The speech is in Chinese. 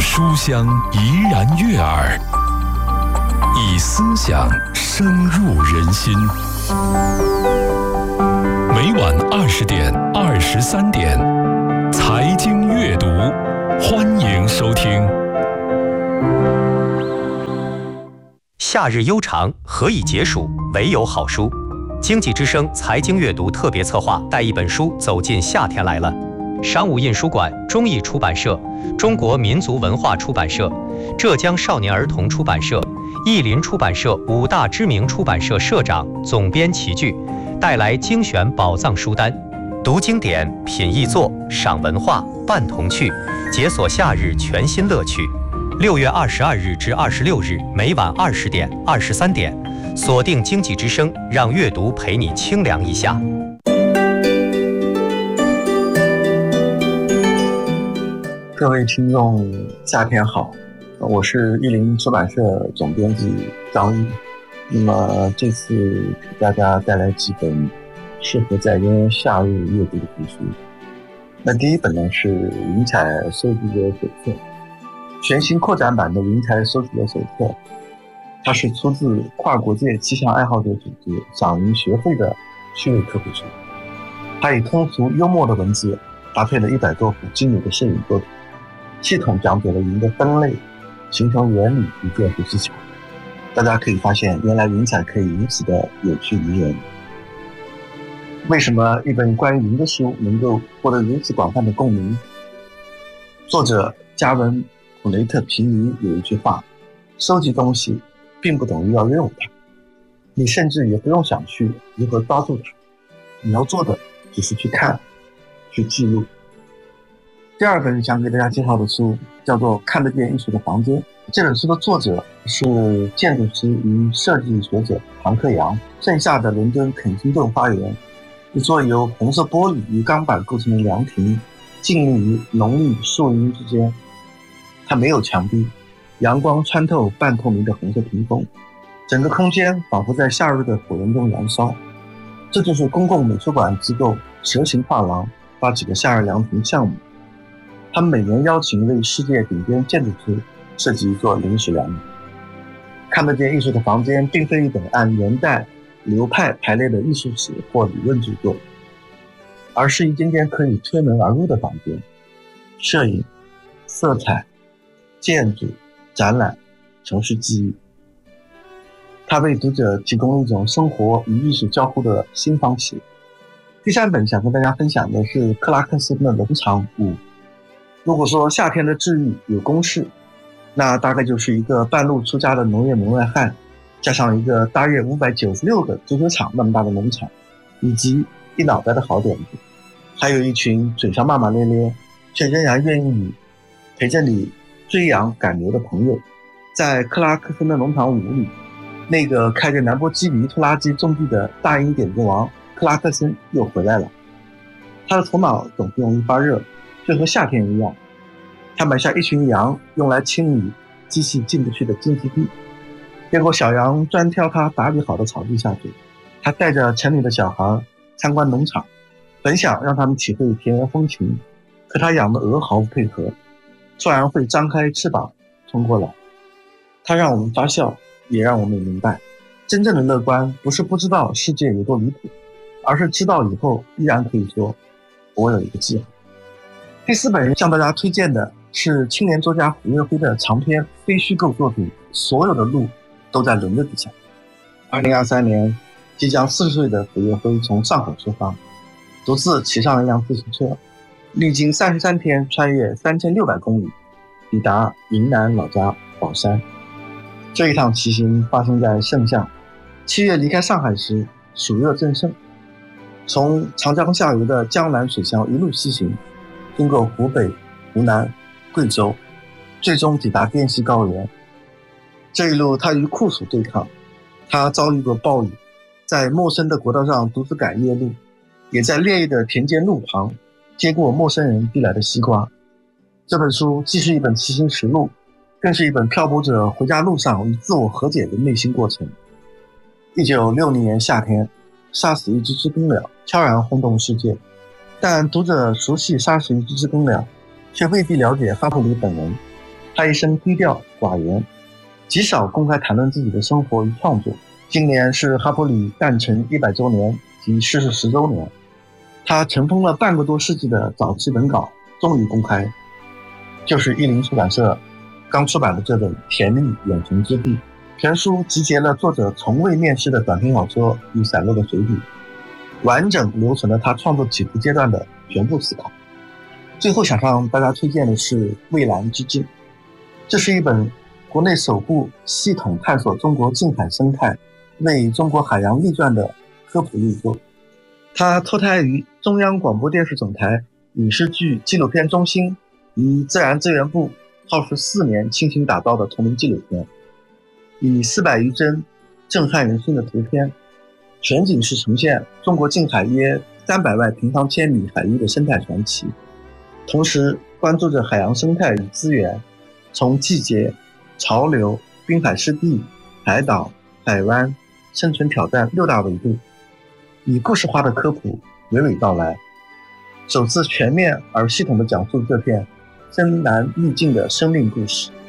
书香怡然悦耳，以思想深入人心。每晚20点、23点，财经阅读，欢迎收听。 夏日悠长，何以解暑？唯有好书。经济之声财经阅读特别策划，带一本书走进夏天来了。商务印书馆、中译出版社、中国民族文化出版社、浙江少年儿童出版社、译林出版社5大知名出版社社长、总编齐聚，带来精选宝藏书单，读经典，品译作，赏文化，伴童趣，解锁夏日全新乐趣。6月22日至26日，每晚20点、23点，锁定经济之声，让阅读陪你清凉一下。 各位听众，夏天好，我是译林出版社总编辑张毅。那么这次给大家带来几本适合在炎炎夏日阅读的图书。那第一本呢是云彩收集者手册，全新扩展版的云彩收集者手册，它是出自跨国界气象爱好者组织赏云学会的趣味科普书。它以通俗幽默的文字搭配了100多幅精美的摄影作品，系统讲解了云的分类、形成原理与建筑技巧。大家可以发现，原来云彩可以如此的有趣迷人。为什么一本关于云的书能够获得如此广泛的共鸣？作者加文·普雷特皮尼有一句话：收集东西并不等于要拥有它，你甚至也不用想去如何抓住它，你要做的只是去看、去记录。第二本想给大家介绍的书叫做《看得见艺术的房间》。这本书的作者是建筑师与设计学者庞克扬，盛夏的伦敦肯辛顿花园，一座由红色玻璃与钢板构成的凉亭，静立于浓密树荫之间。它没有墙壁，阳光穿透半透明的红色屏风，整个空间仿佛在夏日的火焰中燃烧。这就是公共美术馆机构蛇形画廊发起的夏日凉亭项目。他们每年邀请一位世界顶尖建筑师设计一座临时凉亭。看得见艺术的房间并非一本按年代、流派排列的艺术史或理论著作，而是一间间可以推门而入的房间。摄影、色彩、建筑、展览、城市记忆，它为读者提供一种生活与艺术交互的新方式。第三本想跟大家分享的是克拉克森的农场5。如果说夏天的治愈有公式，那大概就是一个半路出家的农业门外汉，加上一个大约596个足球场那么大的农场，以及一脑袋的好点子，还有一群嘴上骂骂咧咧却仍然愿意陪着你追羊赶牛的朋友。在克拉克森的农场5里，那个开着兰博基尼拖拉机种地的大英点子王克拉克森又回来了。他的头脑总是容易发热，就和夏天一样。他买下一群羊，用来清理机器进不去的荆棘地，结果小羊专挑他打理好的草地下去。他带着城里的小孩参观农场，本想让他们体会田园风情，可他养的鹅毫不配合，突然会张开翅膀冲过来。他让我们发笑，也让我们明白，真正的乐观不是不知道世界有多离谱，而是知道以后依然可以说我有一个计划。第4本向大家推荐的是青年作家胡跃辉的长篇非虚构作品《所有的路都在轮子底下》。2023年，即将40岁的胡跃辉从上海出发，独自骑上一辆自行车，历经33天，穿越3600公里，抵达云南老家保山。这一趟骑行发生在盛夏，7月离开上海时，暑热正盛，从长江下游的江南水乡一路西行，经过湖北、湖南、贵州，最终抵达滇西高原。这一路他与酷暑对抗，他遭遇过暴雨，在陌生的国道上独自赶夜路，也在烈日的田间路旁接过陌生人递来的西瓜。这本书既是一本骑行实录，更是一本漂泊者回家路上与自我和解的内心过程。1960年夏天，杀死一只知更鸟悄然轰动世界，但读者熟悉杀死一只知更鸟，却未必了解哈普里本人。 他一生低调寡言，极少公开谈论自己的生活与创作。今年是哈伯里诞辰100周年及逝世10周年，他尘封了半个多世纪的早期文稿终于公开，就是译林出版社刚出版的这本《甜蜜远程之地》。全书集结了作者从未面世的短篇小说与散落的随笔，完整留存了他创作起伏阶段的全部思考。最后想向大家推荐的是《蔚蓝之境》，这是一本国内首部系统探索中国近海生态、为中国海洋立传的科普力作。它脱胎于中央广播电视总台影视剧纪录片中心与自然资源部耗时4年倾心打造的同名纪录片，以400余帧震撼人心的图片，全景式呈现中国近海约300万平方千米海域的生态传奇，同时关注着海洋生态与资源从季节、潮流、滨海湿地、海岛、海湾、生存挑战6大维度，以故事化的科普娓娓道来，首次全面而系统地讲述这片深难易尽的生命故事。